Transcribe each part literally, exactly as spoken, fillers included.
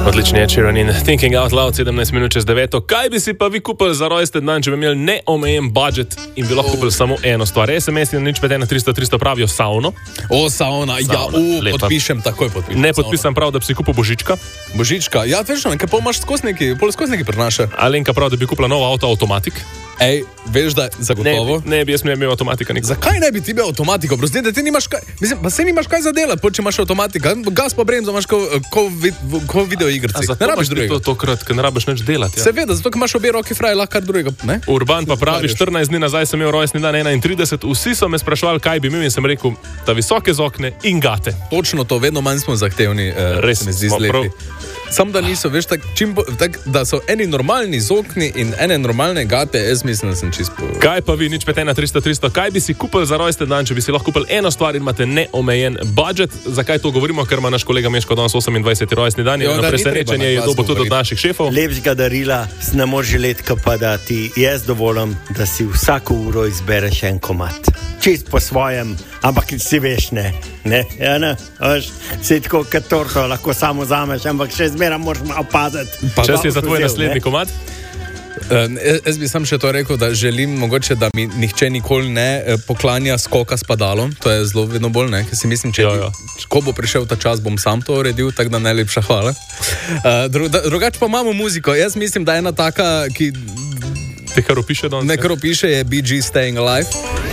Odlični je Sheeran in Thinking Out Loud, sedemnajst minut čez deveto. Kaj bi si pa vi kupili za rojsten dan, če bi imeli neomejen budžet in bi lahko kupili samo eno stvar? S M S in nič pet ena tristo tristo pravijo sauno. O, sauna, sauna. Ja, u, Lepa. podpišem, takoj podpišem. Ne podpisam prav, da bi si kupil božička. Božička, ja, veš, nekaj pol imaš skozniki, pol skozniki prinaša. Alenka prav, da bi kupila nov avto automatik. Ej, veš, da zagotovo. Ne, ne bi jaz ne imel avtomatika nikoli. Zakaj ne bi ti bil avtomatiko? Prosti, da ti nimaš kaj, mislim, pa se nimaš kaj za delati, če imaš avtomatika. Gas pa bremzo imaš ko, ko, vid, ko video igrci. Ne rabiš drugega. To, to krat, ker ne rabiš nič delati. Ja. Seveda, zato, ker imaš obe roki fraj, lahko kar drugega, ne? Urban pa pravi, štirinajst dni nazaj sem imel rojstni dan enaintrideset, vsi so me spraševali, kaj bi imel in sem rekel, da visoke z okne in gate. Točno to, vedno manj smo zahtevni, eh, Res, se mi zdi smo zlepi. prav. Sam da niso, veš, tak, čim, bo- tak, da so eni normalni z okni in ene normalne gate, jaz mislim, da sem čist po... Kaj pa vi, nič pet ena tristo tristo, kaj bi si kupili za rojsten dan, če bi si lahko kupili eno stvar in imate neomejen budžet? Zakaj to govorimo? Ker ima naš kolega Meško danes osemindvajseti rojstni dan in Jo, na da ni presenečenje treba je na dobil glas tudi od govoriti. naših šefov. Lepšega darila ne moreš želeti, kot pa da ti jaz dovolim, da si vsako uro izbereš en komad. Čist po svojem, ampak si veš, ne. Ne, ja, ne, veš, si tako kot torto, lahko samo vzameš, ampak še zmeraj moraš malo paziti. Pa Čas je za Malo tvoj vzel, naslednji ne. komad. Uh, jaz bi sam še to rekel, da želim mogoče, da mi nihče nikoli ne eh, poklanja skoka s padalom. To je zelo vedno bolj, ne, ker si mislim, če Jo, bi- jo. ko bo prišel ta čas, bom sam to uredil, tako da najlepša hvala. Uh, dru, da, drugače pa imamo muziko. Jaz mislim, da ena taka, ki Te kar opiše danes. nekaj piše, je B G Staying Alive.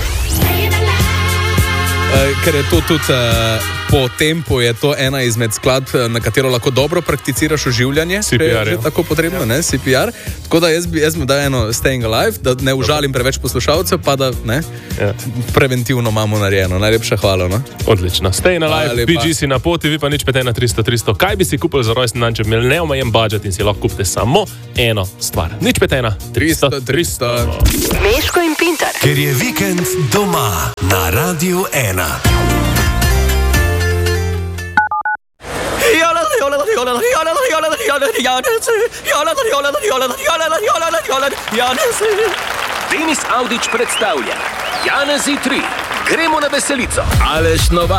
Uh, ker je to tudi uh, po tempu, je to ena izmed skladb, eh, na katero lahko dobro prakticiraš oživljanje. C P R, če je že ja. tako potrebno, ne, C P R. Tako da jaz bi, jaz bi dal eno Staying Alive, da ne užalim preveč poslušalcev, pa da ne, Ja. preventivno imamo narejeno. Najlepša hvala. No? Odlično. Stay na Hvala live, lepa. B G si na poti, vi pa nič pet ena tristo tristo. Kaj bi si kupili za rojstni dan, če bi imeli neomejen budžet in si lahko kupite samo eno stvar? Nič pet ena tristo, tristo. Meško in Pintar. Ker je vikend doma na Radiu ena. Denis Avdić predstavlja Janezi tri. Gremo na veselico. Aleš Nova.